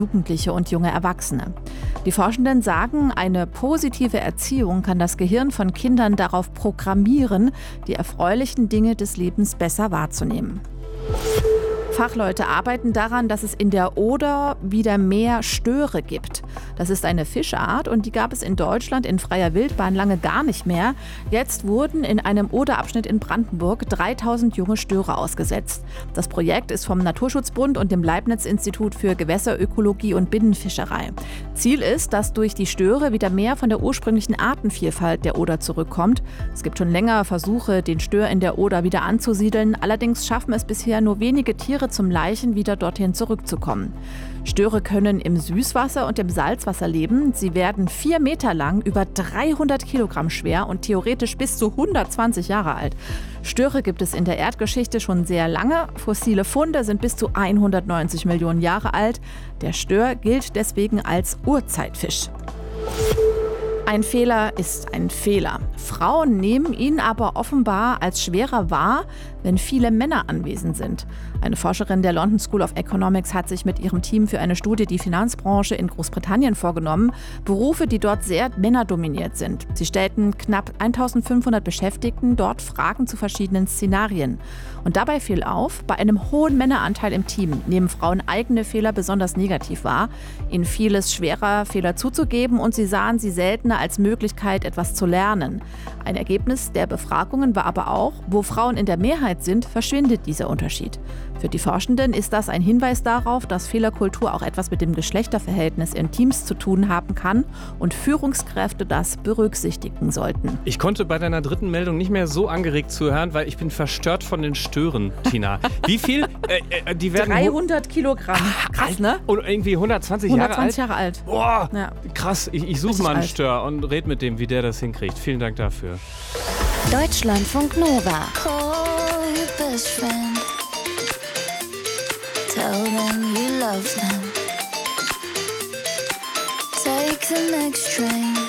Jugendliche und junge Erwachsene. Die Forschenden sagen, eine positive Erziehung kann das Gehirn von Kindern darauf programmieren, die erfreulichen Dinge des Lebens besser wahrzunehmen. Fachleute arbeiten daran, dass es in der Oder wieder mehr Störe gibt. Das ist eine Fischart und die gab es in Deutschland in freier Wildbahn lange gar nicht mehr. Jetzt wurden in einem Oderabschnitt in Brandenburg 3000 junge Störe ausgesetzt. Das Projekt ist vom Naturschutzbund und dem Leibniz-Institut für Gewässerökologie und Binnenfischerei. Ziel ist, dass durch die Störe wieder mehr von der ursprünglichen Artenvielfalt der Oder zurückkommt. Es gibt schon länger Versuche, den Stör in der Oder wieder anzusiedeln. Allerdings schaffen es bisher nur wenige Tiere zum Laichen wieder dorthin zurückzukommen. Störe können im Süßwasser und im Salzwasser leben. Sie werden 4 Meter lang, über 300 Kilogramm schwer und theoretisch bis zu 120 Jahre alt. Störe gibt es in der Erdgeschichte schon sehr lange. Fossile Funde sind bis zu 190 Millionen Jahre alt. Der Stör gilt deswegen als Urzeitfisch. Ein Fehler ist ein Fehler. Frauen nehmen ihn aber offenbar als schwerer wahr, wenn viele Männer anwesend sind. Eine Forscherin der London School of Economics hat sich mit ihrem Team für eine Studie die Finanzbranche in Großbritannien vorgenommen. Berufe, die dort sehr männerdominiert sind. Sie stellten knapp 1500 Beschäftigten dort Fragen zu verschiedenen Szenarien. Und dabei fiel auf, bei einem hohen Männeranteil im Team nehmen Frauen eigene Fehler besonders negativ wahr. Ihnen fiel es schwerer, Fehler zuzugeben und sie sahen sie seltener als Möglichkeit, etwas zu lernen. Ein Ergebnis der Befragungen war aber auch, wo Frauen in der Mehrheit sind, verschwindet dieser Unterschied. Für die Forschenden ist das ein Hinweis darauf, dass Fehlerkultur auch etwas mit dem Geschlechterverhältnis in Teams zu tun haben kann und Führungskräfte das berücksichtigen sollten. Ich konnte bei deiner dritten Meldung nicht mehr so angeregt zuhören, weil ich bin verstört von den Stören, Tina. Wie viel? Die werden 300 Kilogramm. Krass, ne? Und irgendwie 120 Jahre alt? 120 Jahre alt. Boah, Ja. krass. Ich suche mal einen Stör und red mit dem, wie der das hinkriegt. Vielen Dank dafür. Deutschlandfunk Nova. Call your best friend. Tell them you love them. Take the next train.